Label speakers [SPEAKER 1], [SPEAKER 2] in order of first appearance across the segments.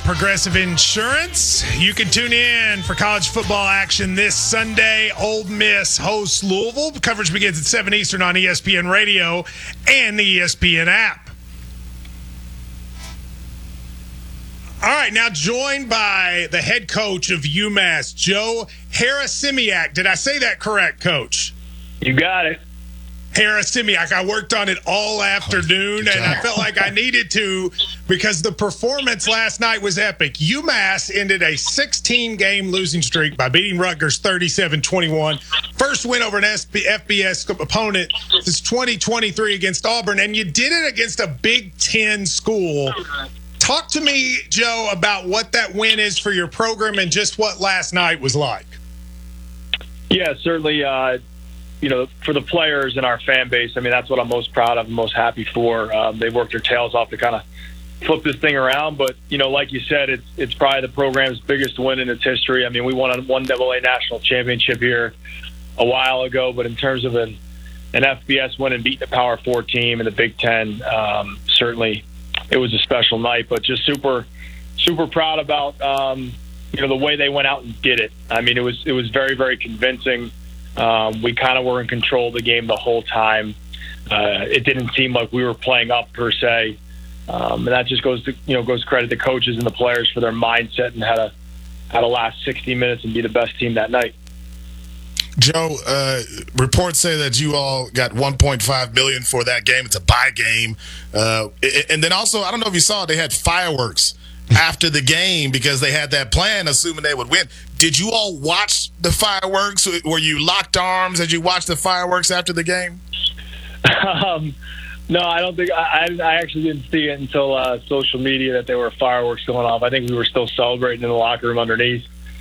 [SPEAKER 1] Progressive Insurance. You can tune in for college football action this Sunday. Ole Miss hosts Louisville. Coverage begins at 7 Eastern on ESPN Radio and the ESPN app. All right, now joined by the head coach of UMass, Joe Harasimiak. Did I say that correct, Coach?
[SPEAKER 2] You got it.
[SPEAKER 1] Harasimiak. I worked on it all afternoon, and I felt like I needed to because the performance last night was epic. UMass ended a 16-game losing streak by beating Rutgers 37-21. First win over an FBS opponent since 2023 against Auburn, and you did it against a Big Ten school. Talk to me, Joe, about what that win is for your program and just what last night was like.
[SPEAKER 2] Yeah, certainly, for the players and our fan base, I mean, that's what I'm most proud of and most happy for. They worked their tails off to kind of flip this thing around. But, like you said, it's probably the program's biggest win in its history. I mean, we won a 1AA national championship here a while ago. But in terms of an FBS win and beating a Power 4 team in the Big Ten, certainly it was a special night. But just super, super proud about, the way they went out and did it. I mean, it was very, very convincing. We kind of were in control of the game the whole time. It didn't seem like we were playing up per se, and that just goes credit to coaches and the players for their mindset and how to last 60 minutes and be the best team that night.
[SPEAKER 3] Joe, reports say that you all got $1.5 million for that game. It's a bye game, and then also I don't know if you saw it, they had fireworks after the game because they had that plan, assuming they would win. Did you all watch the fireworks? Were you locked arms as you watched the fireworks after the game?
[SPEAKER 2] No, I don't think I actually didn't see it until social media that there were fireworks going off. I think we were still celebrating in the locker room underneath.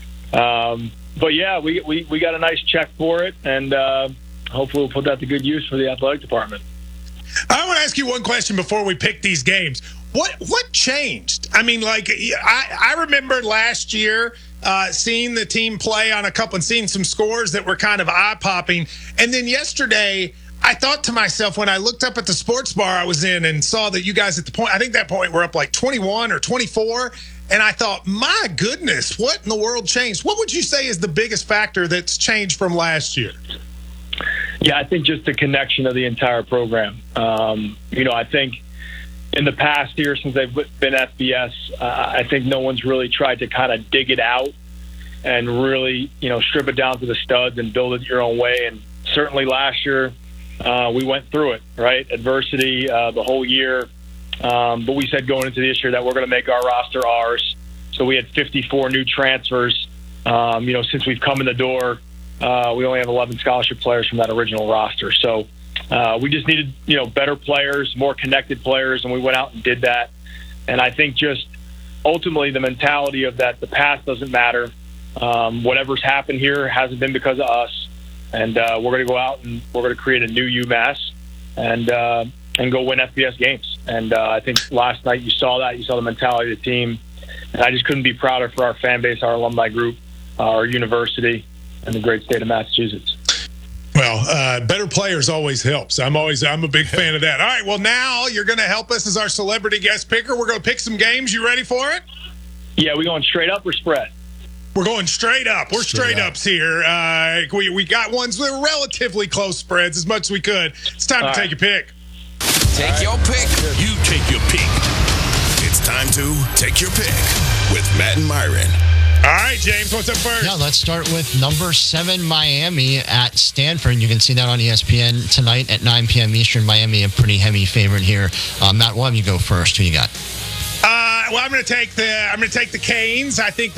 [SPEAKER 2] But yeah, we got a nice check for it, and hopefully we'll put that to good use for the athletic department.
[SPEAKER 1] I want to ask you one question before we pick these games. What changed? I mean, like I remember last year seeing the team play on a couple and seeing some scores that were kind of eye-popping. And then yesterday, I thought to myself when I looked up at the sports bar I was in and saw that you guys at the point, I think that point were up like 21 or 24. And I thought, my goodness, what in the world changed? What would you say is the biggest factor that's changed from last year?
[SPEAKER 2] Yeah, I think just the connection of the entire program. I think in the past year since they've been FBS, I think no one's really tried to kind of dig it out and really, strip it down to the studs and build it your own way. And certainly last year we went through it, right? Adversity the whole year. But we said going into this year that we're going to make our roster ours. So we had 54 new transfers. Since we've come in the door, we only have 11 scholarship players from that original roster. So we just needed, better players, more connected players, and we went out and did that. And I think just ultimately the mentality of that the past doesn't matter. Whatever's happened here hasn't been because of us. And we're going to go out and we're going to create a new UMass and go win FBS games. And I think last night you saw that. You saw the mentality of the team. And I just couldn't be prouder for our fan base, our alumni group, our university, and the great state of Massachusetts.
[SPEAKER 1] Well, better players always helps. I'm a big fan of that. All right, well, now you're going to help us as our celebrity guest picker. We're going to pick some games. You ready for it?
[SPEAKER 2] Yeah, we going straight up or spread?
[SPEAKER 1] We're going straight up. We're straight ups here. We got ones that are relatively close spreads as much as we could. It's time to take your pick.
[SPEAKER 4] Take your pick. You take your pick. It's time to take your pick with Matt and Myron.
[SPEAKER 1] All right, James, what's up first?
[SPEAKER 5] Yeah, let's start with number 7, Miami at Stanford. You can see that on ESPN tonight at 9 p.m. Eastern. Miami, a pretty heavy favorite here. Matt, why don't you go first? Who you got?
[SPEAKER 1] Well, I'm going to take the Canes. I think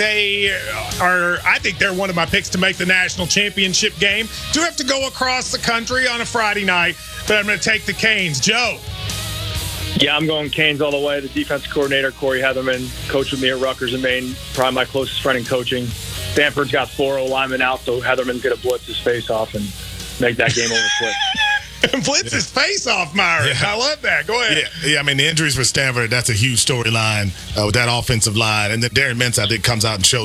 [SPEAKER 1] they're one of my picks to make the national championship game. Do have to go across the country on a Friday night, but I'm going to take the Canes. Joe.
[SPEAKER 2] Yeah, I'm going Canes all the way. The defense coordinator, Corey Heatherman, coached with me at Rutgers in Maine, probably my closest friend in coaching. Stanford's got 4 linemen out, so Heatherman's going to blitz his face off and make that game over quick.
[SPEAKER 1] Blitz his face off, Myron. Yeah. I love that. Go ahead.
[SPEAKER 3] Yeah, I mean, the injuries for Stanford, that's a huge storyline with that offensive line. And then Darren Mintz, I think, comes out and shows